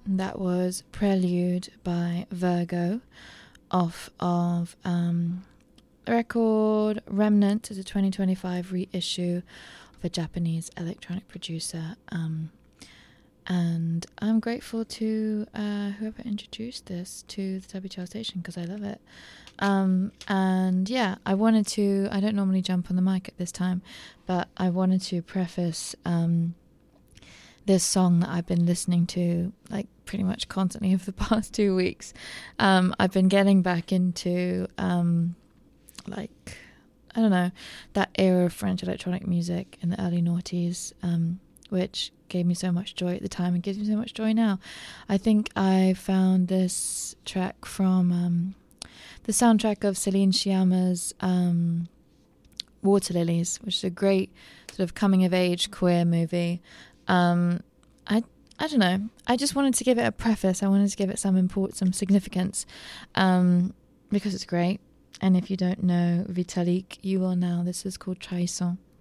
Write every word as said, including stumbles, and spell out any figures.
That was Prelude by Virgo off of um, the record Remnant. Is a twenty twenty-five reissue of a Japanese electronic producer. Um, and I'm grateful to uh, whoever introduced this to the W T L station because I love it. Um, and yeah, I wanted to, I don't normally jump on the mic at this time, but I wanted to preface um, this song that I've been listening to like pretty much constantly over the past two weeks. Um, I've been getting back into um, like, I don't know, that era of French electronic music in the early noughties, um, which gave me so much joy at the time and gives me so much joy now. I think I found this track from um, the soundtrack of Celine Sciamma's um, Water Lilies, which is a great sort of coming of age queer movie. Um, I I don't know. I just wanted to give it a preface. I wanted to give it some import, some significance, um, because it's great. And if you don't know Vitalik, you will now. This is called Trahison.